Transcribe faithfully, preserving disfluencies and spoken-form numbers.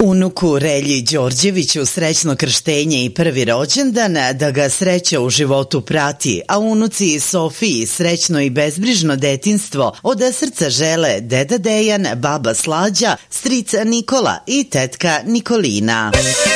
Unuku Relji Đorđeviću srećno krštenje i prvi rođendan, da ga sreća u životu prati, a unuci Sofiji srećno i bezbrižno detinjstvo od srca žele deda Dejan, baba Slađa, stric Nikola i tetka Nikolina.